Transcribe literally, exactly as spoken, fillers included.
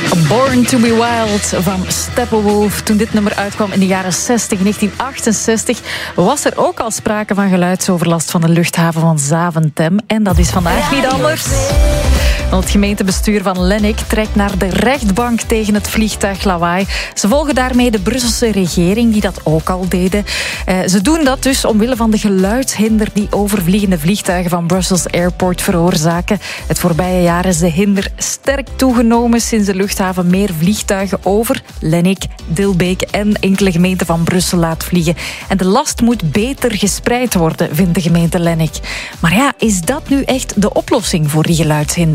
Born to be Wild van Steppenwolf. Toen dit nummer uitkwam in de jaren zestig, negentien achtenzestig... was er ook al sprake van geluidsoverlast van de luchthaven van Zaventem. En dat is vandaag niet anders. Want het gemeentebestuur van Lennik trekt naar de rechtbank tegen het vliegtuiglawaai. Ze volgen daarmee de Brusselse regering, die dat ook al deden. Uh, ze doen dat dus omwille van de geluidshinder die overvliegende vliegtuigen van Brussels Airport veroorzaken. Het voorbije jaar is de hinder sterk toegenomen sinds de luchthaven meer vliegtuigen over Lennik, Dilbeek en enkele gemeenten van Brussel laat vliegen. En de last moet beter gespreid worden, vindt de gemeente Lennik. Maar ja, is dat nu echt de oplossing voor die geluidshinder?